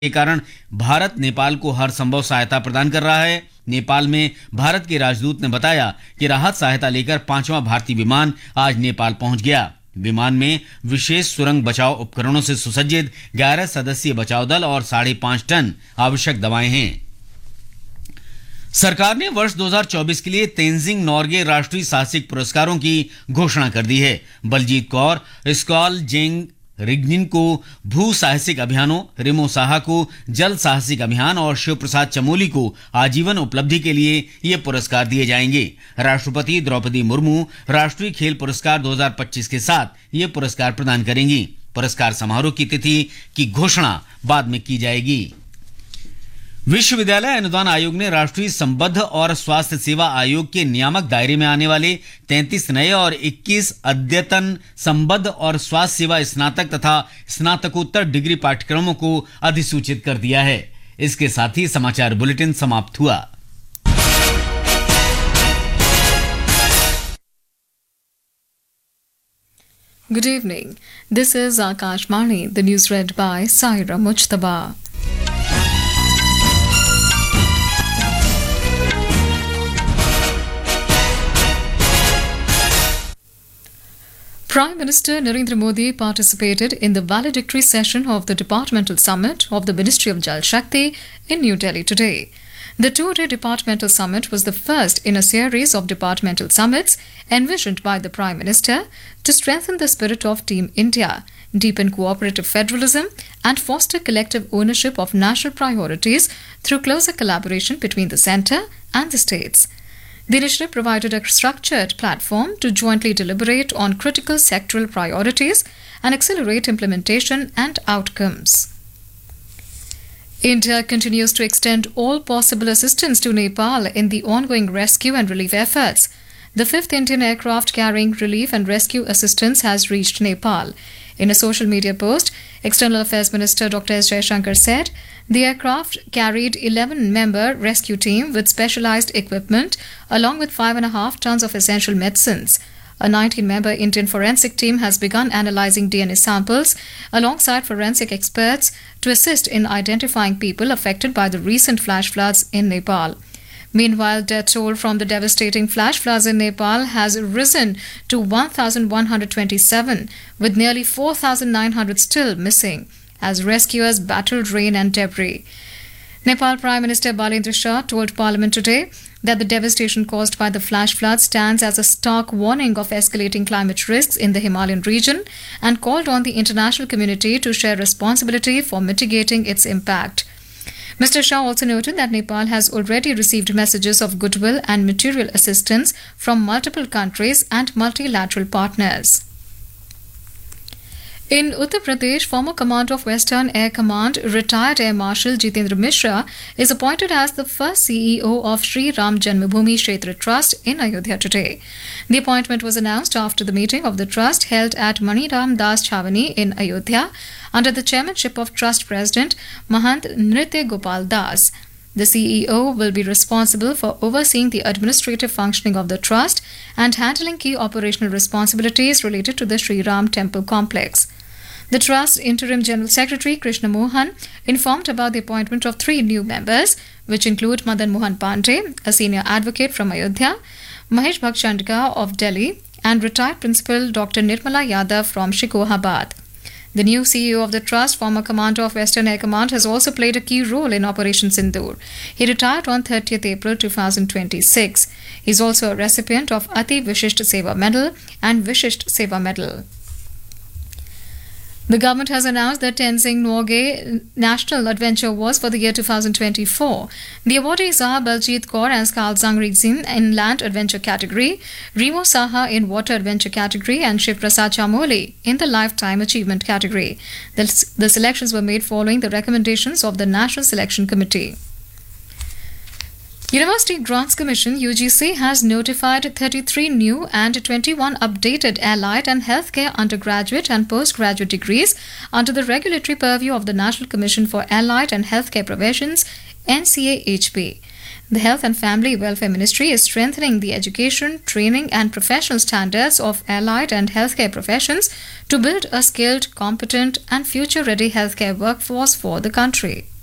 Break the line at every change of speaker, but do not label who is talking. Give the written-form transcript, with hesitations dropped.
के कारण भारत नेपाल को हर संभव सहायता प्रदान कर रहा है। नेपाल में भारत के राजदूत ने बताया कि राहत सहायता लेकर 5वां भारतीय विमान आज नेपाल पहुंच गया। विमान में विशेष सुरंग बचाव उपकरणों से सुसज्जित 11 सदस्यीय बचाव दल और 5.5 टन आवश्यक दवाएं हैं। सरकार ने वर्ष 2024 के लिए तेंजिंग नोर्गे राष्ट्रीय साहसिक पुरस्कारों की घोषणा कर दी है। बलजीत कौर स्कॉल जेंग रिग्जिन को भू साहसिक अभियानों, रिमो साहा को जल साहसिक अभियान और शिव प्रसाद चमोली को आजीवन उपलब्धि के लिए ये पुरस्कार दिए जाएंगे। राष्ट्रपति द्रौपदी मुर्मू राष्ट्रीय खेल पुरस्कार 2025 के साथ ये पुरस्कार प्रदान करेंगी। पुरस्कार समारोह की तिथि की घोषणा बाद में की जाएगी। विश्वविद्यालय अनुदान आयोग ने राष्ट्रीय संबद्ध और स्वास्थ्य सेवा आयोग के नियामक दायरे में आने वाले 33 नए और 21 अद्यतन संबद्ध और स्वास्थ्य सेवा स्नातक तथा स्नातकोत्तर डिग्री पाठ्यक्रमों को अधिसूचित कर दिया है। इसके साथ ही समाचार बुलेटिन समाप्त हुआ।
Good evening. This is Akashvani. The news read by Saira Mujtaba. Prime Minister Narendra Modi participated in the valedictory session of the Departmental Summit of the Ministry of Jal Shakti in New Delhi today. The two-day departmental summit was the first in a series of departmental summits envisioned by the Prime Minister to strengthen the spirit of Team India, deepen cooperative federalism, and foster collective ownership of national priorities through closer collaboration between the centre and the states. The initiative provided a structured platform to jointly deliberate on critical sectoral priorities and accelerate implementation and outcomes. India continues to extend all possible assistance to Nepal in the ongoing rescue and relief efforts. The 5th Indian aircraft carrying relief and rescue assistance has reached Nepal. In a social media post, External Affairs Minister Dr. S. Jaishankar said the aircraft carried 11-member rescue team with specialized equipment along with 5.5 tons of essential medicines. A 19-member Indian forensic team has begun analyzing DNA samples alongside forensic experts to assist in identifying people affected by the recent flash floods in Nepal. Meanwhile, death toll from the devastating flash floods in Nepal has risen to 1,127, with nearly 4,900 still missing as rescuers battled rain and debris. Nepal Prime Minister Balendra Shah told Parliament today that the devastation caused by the flash floods stands as a stark warning of escalating climate risks in the Himalayan region and called on the international community to share responsibility for mitigating its impact. Mr. Shah also noted that Nepal has already received messages of goodwill and material assistance from multiple countries and multilateral partners. In Uttar Pradesh, former commander of Western Air Command, retired Air Marshal Jitendra Mishra, is appointed as the first CEO of Sri Ram Janmabhoomi Kshetra Trust in Ayodhya today. The appointment was announced after the meeting of the trust held at Maniram Das Chavani in Ayodhya under the chairmanship of Trust President Mahant Nritya Gopal Das. The CEO will be responsible for overseeing the administrative functioning of the trust and handling key operational responsibilities related to the Sri Ram Temple complex. The Trust Interim General Secretary Krishna Mohan informed about the appointment of 3 new members, which include Madan Mohan Pandey, a senior advocate from Ayodhya, Mahesh Bhakshandka of Delhi, and retired Principal Dr. Nirmala Yadav from Shikohabad. The new CEO of the Trust, former commander of Western Air Command, has also played a key role in Operation Sindoor. He retired on 30th April 2026. He is also a recipient of Ati Vishisht Seva Medal and Vishisht Seva Medal. The government has announced the Tenzing Norgay National Adventure Awards for the year 2024. The awardees are Baljit Kaur and Skarl Zangrizin in Land Adventure category, Remo Saha in Water Adventure category, and Shiv Prasad Chamoli in the Lifetime Achievement category. The selections were made following the recommendations of the National Selection Committee. University Grants Commission UGC has notified 33 new and 21 updated allied and healthcare undergraduate and postgraduate degrees under the regulatory purview of the National Commission for Allied and Healthcare Professions NCAHP. The Health and Family Welfare Ministry is strengthening the education, training and professional standards of allied and healthcare professions to build a skilled, competent and future-ready healthcare workforce for the country.